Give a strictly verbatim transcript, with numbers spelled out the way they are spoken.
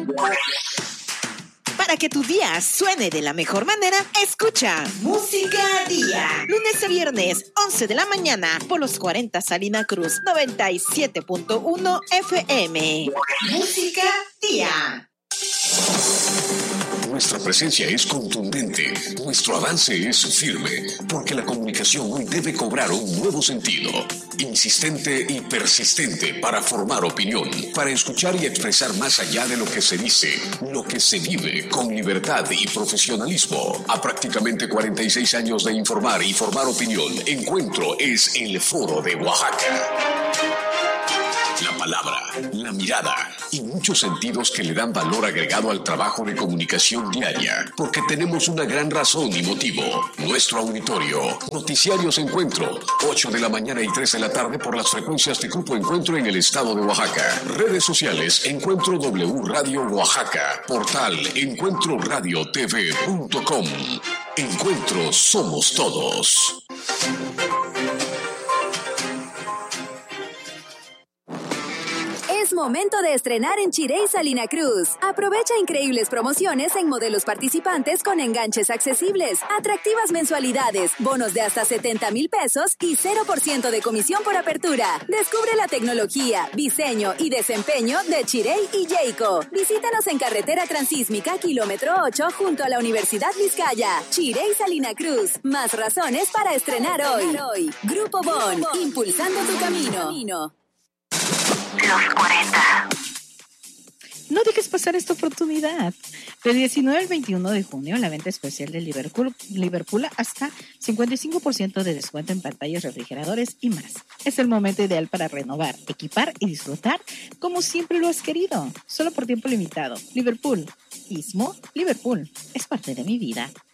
Para que tu día suene de la mejor manera, escucha Música Día. Lunes a viernes, once de la mañana, por los cuarenta Salina Cruz, noventa y siete punto uno F M. Música Día. Nuestra presencia es contundente, nuestro avance es firme, porque la comunicación hoy debe cobrar un nuevo sentido, insistente y persistente para formar opinión, para escuchar y expresar más allá de lo que se dice, lo que se vive con libertad y profesionalismo. A prácticamente cuarenta y seis años de informar y formar opinión, Encuentro es el Foro de Oaxaca. La palabra, la mirada y muchos sentidos que le dan valor agregado al trabajo de comunicación diaria, porque tenemos una gran razón y motivo. Nuestro auditorio, Noticiarios Encuentro, ocho de la mañana y tres de la tarde por las frecuencias de Grupo Encuentro en el estado de Oaxaca. Redes sociales, Encuentro W Radio Oaxaca. Portal encuentro radio t v punto com. Encuentro somos todos. Es momento de estrenar en Chirey Salina Cruz. Aprovecha increíbles promociones en modelos participantes con enganches accesibles, atractivas mensualidades, bonos de hasta setenta mil pesos y cero por ciento de comisión por apertura. Descubre la tecnología, diseño y desempeño de Chirey y Jayco. Visítanos en carretera transísmica kilómetro ocho junto a la Universidad Vizcaya. Chirey Salina Cruz. Más razones para estrenar hoy. Grupo Bon, impulsando tu camino. Los cuarenta. No dejes pasar esta oportunidad. Del diecinueve al veintiuno de junio, la venta especial de Liverpool, Liverpool hasta cincuenta y cinco por ciento de descuento en pantallas, refrigeradores y más. Es el momento ideal para renovar, equipar y disfrutar como siempre lo has querido. Solo por tiempo limitado. Liverpool. Istmo, Liverpool. Es parte de mi vida.